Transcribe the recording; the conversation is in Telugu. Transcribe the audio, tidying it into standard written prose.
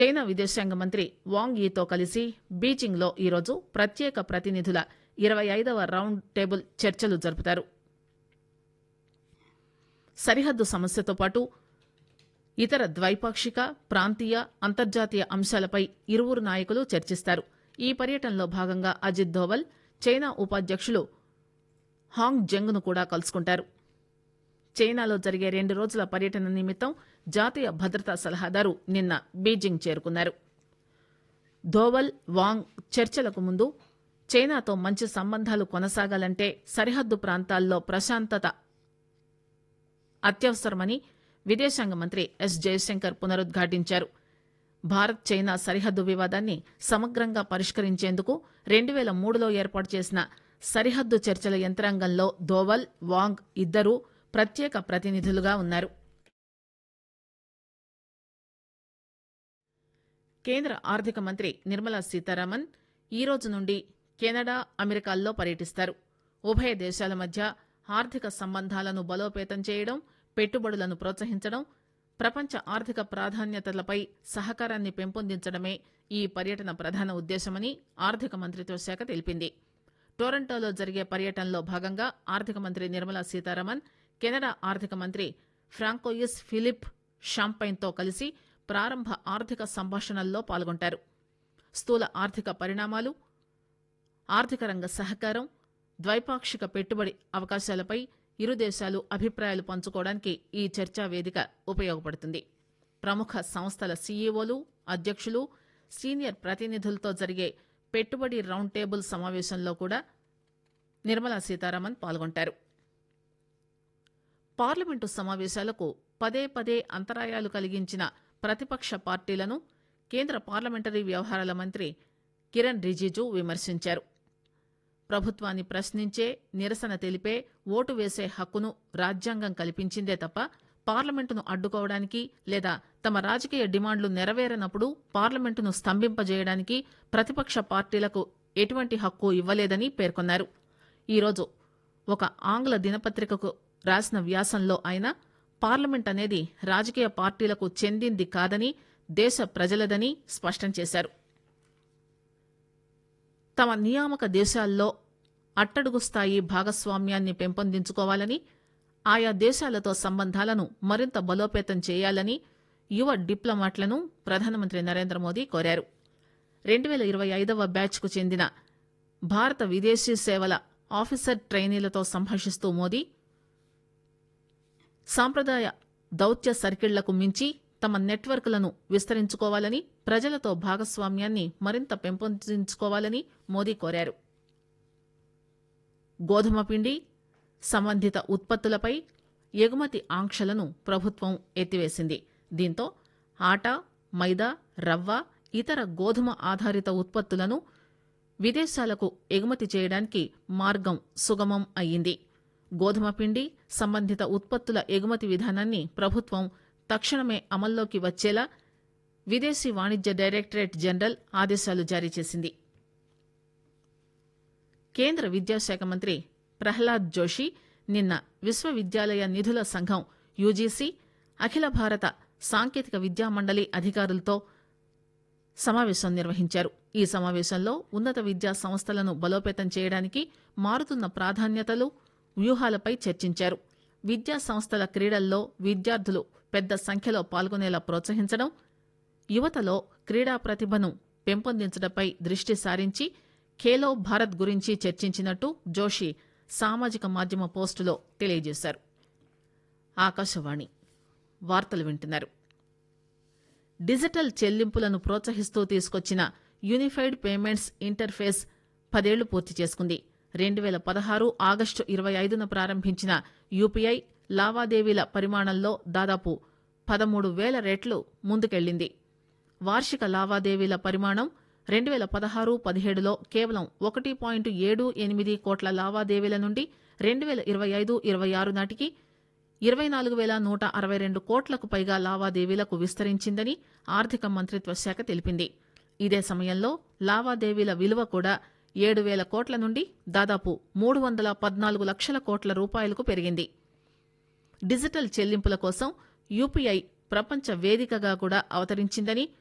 చైనా విదేశాంగ మంత్రి వాంగ్ యీతో కలిసి బీజింగ్లో ఈరోజు ప్రత్యేక ప్రతినిధుల 25వ రౌండ్ టేబుల్ చర్చలు జరుపుతారు. సరిహద్దు సమస్యతో పాటు ఇతర ద్వైపాక్షిక, ప్రాంతీయ, అంతర్జాతీయ అంశాలపై ఇరువురు నాయకులు చర్చిస్తారు. ఈ పర్యటనలో భాగంగా అజిత్ దోవల్ చైనా ఉపాధ్యక్షులు హాంగ్ జంగ్ ను కూడా కలుసుకుంటారు. చైనాలో జరిగే 2 రోజుల పర్యటన నిమిత్తం జాతీయ భద్రతా సలహాదారు నిన్న బీజింగ్ చేరుకున్నారు. దోవల్, వాంగ్ చర్చలకు ముందు చైనాతో మంచి సంబంధాలు కొనసాగాలంటే సరిహద్దు ప్రాంతాల్లో ప్రశాంతత అత్యవసరమని విదేశాంగ మంత్రి ఎస్ జయశంకర్ పునరుద్ఘాటించారు. భారత్ చైనా సరిహద్దు వివాదాన్ని సమగ్రంగా పరిష్కరించేందుకు 2003లో ఏర్పాటు చేసిన సరిహద్దు చర్చల యంత్రాంగంలో దోవల్, వాంగ్ ఇద్దరూ ప్రత్యేక ప్రతినిధులుగా ఉన్నారు. కేంద్ర ఆర్థిక మంత్రి నిర్మలా సీతారామన్ ఈ రోజు నుండి కెనడా, అమెరికాల్లో పర్యటిస్తారు. ఉభయ దేశాల మధ్య ఆర్థిక సంబంధాలను బలోపేతం చేయడం, పెట్టుబడులను ప్రోత్సహించడం, ప్రపంచ ఆర్థిక ప్రాధాన్యతలపై సహకారాన్ని పెంపొందించడమే ఈ పర్యటన ప్రధాన ఉద్దేశమని ఆర్థిక మంత్రిత్వ శాఖ తెలిపింది. టొరంటోలో జరిగే పర్యటనలో భాగంగా ఆర్థిక మంత్రి నిర్మలా సీతారామన్ కెనడా ఆర్థిక మంత్రి ఫ్రాంకోయిస్ ఫిలిప్ షాంపైన్తో కలిసి ప్రారంభ ఆర్థిక సంభాషణల్లో పాల్గొంటారు. స్థూల ఆర్థిక పరిణామాలు, ఆర్థిక రంగ సహకారం, ద్వైపాక్షిక పెట్టుబడి అవకాశాలపై ఇరు దేశాలు అభిప్రాయాలు పంచుకోవడానికి ఈ చర్చా వేదిక ఉపయోగపడుతుంది. ప్రముఖ సంస్థల సీఈఓలు, అధ్యక్షులు, సీనియర్ ప్రతినిధులతో జరిగే పెట్టుబడి రౌండ్ టేబుల్ సమావేశంలో కూడా నిర్మలా సీతారామన్ పాల్గొంటారు. పార్లమెంటు సమావేశాలకు పదే పదే అంతరాయాలు కలిగించిన ప్రతిపక్ష పార్టీలను కేంద్ర పార్లమెంటరీ వ్యవహారాల మంత్రి కిరణ్ రిజిజు విమర్శించారు. ప్రభుత్వాన్ని ప్రశ్నించే, నిరసన తెలిపే, ఓటు వేసే హక్కును రాజ్యాంగం కల్పించిందే తప్ప పార్లమెంటును అడ్డుకోవడానికి లేదా తమ రాజకీయ డిమాండ్లు నెరవేరనప్పుడు పార్లమెంటును స్తంభింపజేయడానికి ప్రతిపక్ష పార్టీలకు ఎటువంటి హక్కు ఇవ్వలేదని పేర్కొన్నారు. ఈరోజు ఒక ఆంగ్ల దినపత్రికకు రాసిన వ్యాసంలో ఆయన పార్లమెంట్ అనేది రాజకీయ పార్టీలకు చెందింది కాదని, దేశ ప్రజలదని స్పష్టం చేశారు. తమ నియామక దేశాల్లో అట్టడుగు స్థాయి భాగస్వామ్యాన్ని పెంపొందించుకోవాలని, ఆయా దేశాలతో సంబంధాలను మరింత బలోపేతం చేయాలని యువ డిప్లొమాట్లను ప్రధానమంత్రి నరేంద్ర మోదీ కోరారు. 2025వ బ్యాచ్కు చెందిన భారత విదేశీ సేవల ఆఫీసర్ ట్రైనీలతో సంభాషిస్తూ మోదీ సాంప్రదాయ దౌత్య సర్కిళ్లకు మించి తమ నెట్వర్క్లను విస్తరించుకోవాలని, ప్రజలతో భాగస్వామ్యాన్ని మరింత పెంపొందించుకోవాలని మోదీ కోరారు. గోధుమ పిండి, సంబంధిత ఉత్పత్తులపై ఎగుమతి ఆంక్షలను ప్రభుత్వం ఎత్తివేసింది. దీంతో ఆట, మైదా, రవ్వ, ఇతర గోధుమ ఆధారిత ఉత్పత్తులను విదేశాలకు ఎగుమతి చేయడానికి మార్గం సుగమం అయ్యింది. గోధుమ పిండి, సంబంధిత ఉత్పత్తుల ఎగుమతి విధానాన్ని ప్రభుత్వం తక్షణమే అమల్లోకి వచ్చేలా విదేశీ వాణిజ్య డైరెక్టరేట్ జనరల్ ఆదేశాలు జారీ చేసింది. కేంద్ర విద్యాశాఖ మంత్రి ప్రహ్లాద్ జోషి నిన్న విశ్వవిద్యాలయ నిధుల సంఘం యూజీసీ, అఖిల భారత సాంకేతిక విద్యా మండలి అధికారులతో సమావేశం నిర్వహించారు. ఈ సమావేశంలో ఉన్నత విద్యా సంస్థలను బలోపేతం చేయడానికి మారుతున్న ప్రాధాన్యతలు, వ్యూహాలపై చర్చించారు. విద్యా సంస్థల క్రీడల్లో విద్యార్థులు పెద్ద సంఖ్యలో పాల్గొనేలా ప్రోత్సహించడం, యువతలో క్రీడా ప్రతిభను పెంపొందించడంపై దృష్టి సారించి ఖేలో భారత్ గురించి చర్చించినట్టు జోషి సామాజిక మాధ్యమ పోస్టులో తెలియజేశారు. ఆకాశవాణి వార్తలు వింటున్నారు. డిజిటల్ చెల్లింపులను ప్రోత్సహిస్తూ తీసుకొచ్చిన యూనిఫైడ్ పేమెంట్స్ ఇంటర్ఫేస్ 10 ఏళ్లు పూర్తి చేసుకుంది. 2016 ఆగస్టు 25న ప్రారంభించిన యూపీఐ లావాదేవీల పరిమాణంలో దాదాపు 13,000 రెట్లు ముందుకెళ్లింది. వార్షిక లావాదేవీల పరిమాణం 2016-17లో కేవలం 1.78 కోట్ల లావాదేవీల నుండి 2025-26 నాటికి 24,162 కోట్లకు పైగా లావాదేవీలకు విస్తరించిందని ఆర్థిక మంత్రిత్వ శాఖ తెలిపింది. ఇదే సమయంలో లావాదేవీల విలువ కూడా 7,000 కోట్ల నుండి దాదాపు 314 లక్షల కోట్ల రూపాయలకు పెరిగింది. డిజిటల్ చెల్లింపుల కోసం యూపీఐ ప్రపంచ వేదికగా కూడా అవతరించిందని